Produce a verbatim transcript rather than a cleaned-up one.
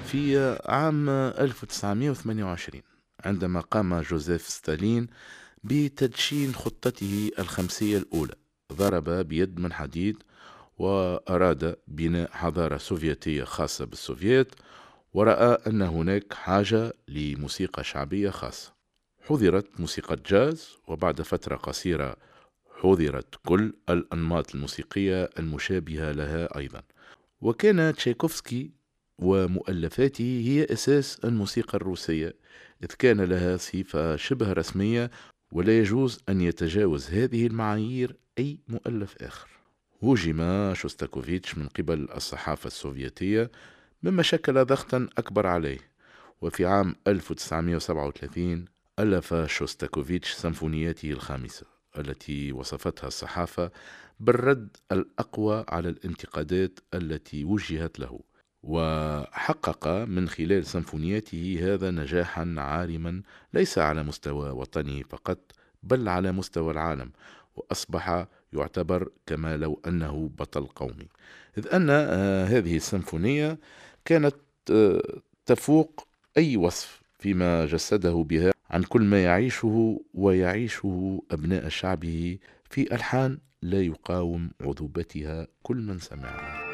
في عام ألف وتسعمائة وثمانية وعشرين عندما قام جوزيف ستالين بتدشين خطته الخمسية الأولى، ضرب بيد من حديد وأراد بناء حضارة سوفيتية خاصة بالسوفييت، ورأى أن هناك حاجة لموسيقى شعبية خاصة. حضرت موسيقى الجاز، وبعد فترة قصيرة حضرت كل الأنماط الموسيقية المشابهة لها أيضا. وكان تشايكوفسكي ومؤلفاته هي أساس الموسيقى الروسية، إذ كان لها صفة شبه رسمية، ولا يجوز أن يتجاوز هذه المعايير أي مؤلف آخر. هوجم شوستاكوفيتش من قبل الصحافة السوفيتية، مما شكل ضغطا أكبر عليه. وفي عام ألف وتسعمائة وسبعة وثلاثين ألف شوستاكوفيتش سيمفونياته الخامسة، التي وصفتها الصحافة بالرد الأقوى على الانتقادات التي وجهت له. وحقق من خلال سيمفونياته هذا نجاحا عارما، ليس على مستوى وطنه فقط بل على مستوى العالم، وأصبح يعتبر كما لو أنه بطل قومي، إذ أن آه، هذه السيمفونية كانت آه، تفوق أي وصف فيما جسده بها عن كل ما يعيشه ويعيشه أبناء شعبه في ألحان لا يقاوم عذوبتها كل من سمعها.